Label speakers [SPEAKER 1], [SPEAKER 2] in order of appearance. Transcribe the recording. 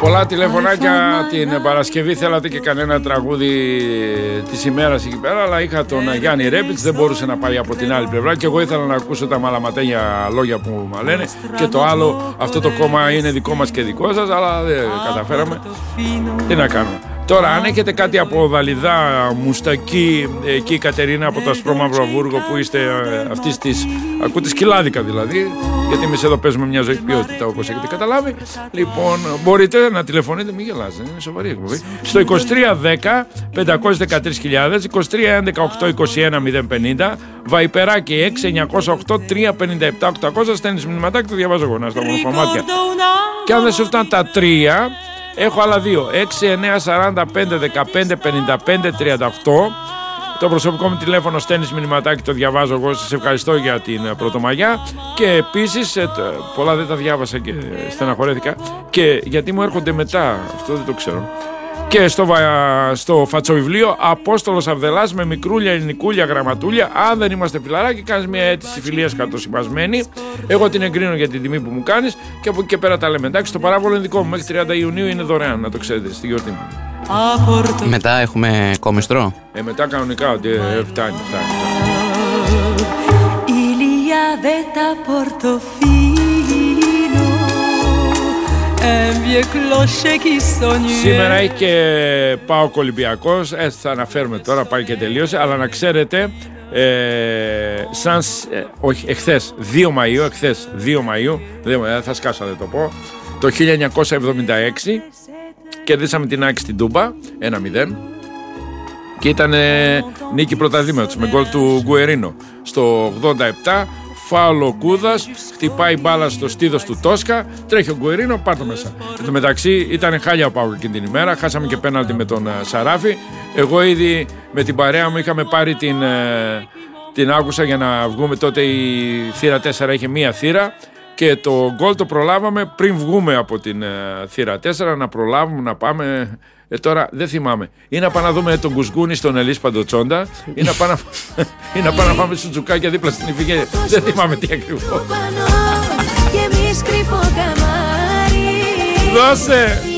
[SPEAKER 1] Πολλά τηλεφωνάκια την Παρασκευή. Θέλατε και κανένα τραγούδι της ημέρας εκεί πέρα, αλλά είχα τον Γιάννη Ρέπιτς, δεν μπορούσε να πάει από την άλλη πλευρά και εγώ ήθελα να ακούσω τα μαλαματένια λόγια που μου λένε και το άλλο, αυτό το κόμμα είναι δικό μας και δικό σας, αλλά δεν καταφέραμε. Τι να κάνουμε. Τώρα, αν έχετε κάτι από Δαλιδά, Μουστακή, εκεί η Κατερίνα από το Ασπρόμαυρο Βούργο που είστε αυτής της, ακούτε σκυλάδικα δηλαδή, γιατί εμείς εδώ παίζουμε μια ζωή ποιότητα όπως έχετε καταλάβει. Λοιπόν, μπορείτε να τηλεφωνείτε, μην γελάς, είναι σοβαρή εκπομπή. Στο 2310 513.000, 2311 821 050, Βαϊπεράκι 6908 357 800, στέλνεις μηνυματάκι, το διαβάζω εγώ, να στα μονοφαμάτια. Και αν δεν σου φτάνουν τα τρία, έχω άλλα δύο, 6, 9, 45, 15, 55, 38. Το προσωπικό μου τηλέφωνο, στέλνεις μηνυματάκι, το διαβάζω εγώ, σας ευχαριστώ για την Πρωτομαγιά. Και επίσης, πολλά δεν τα διάβασα και στεναχωρέθηκα, και γιατί μου έρχονται μετά, αυτό δεν το ξέρω. Και στο φατσοβιβλίο Απόστολος Αυδελάς με μικρούλια, ελληνικούλια, γραμματούλια. Αν δεν είμαστε φιλαράκι, κάνεις μια αίτηση φιλίας κατοσυμασμένη. Εγώ την εγκρίνω για την τιμή που μου κάνεις και από εκεί και πέρα τα λέμε. Εντάξει, το παράβολο είναι δικό μου. Μέχρι 30 Ιουνίου είναι δωρεάν, να το ξέρετε, στη γιορτή μου.
[SPEAKER 2] Μετά έχουμε κόμιστρο.
[SPEAKER 1] Μετά κανονικά, φτάνει. Σήμερα έχει και ΠΑΟΚ Ολυμπιακός, θα αναφέρουμε τώρα, πάει και τελείωσε, αλλά να ξέρετε, όχι, εχθές 2 Μαΐου, θα σκάσω, δεν το πω, το 1976 κερδίσαμε την ΑΕΚ στην Τούμπα 1-0 και ήταν νίκη πρωταθλήματος με γκολ του Γκουερίνο. Στο 87 φάουλο Κούδας, χτυπάει μπάλα στο στίδος του Τόσκα, τρέχει ο Γκουερίνο, πάρ' το μέσα. Εν τω μεταξύ ήταν χάλια ο ΠΑΟΚ εκείνη την ημέρα, χάσαμε και πέναλτι με τον Σαράφη. Εγώ ήδη με την παρέα μου είχαμε πάρει την άκουσα για να βγούμε, τότε η θύρα 4 είχε μία θύρα και το γκολ το προλάβαμε πριν βγούμε από την θύρα 4, να προλάβουμε να πάμε. Τώρα δεν θυμάμαι. Ή να πάμε να δούμε τον Κουσκούνη στον Ελής Παντοτσόντα, ή να πάμε να πάμε στο Τζουκάκια δίπλα στην Ιφηγένεια. Δεν θυμάμαι τι ακριβώς. Δώσε!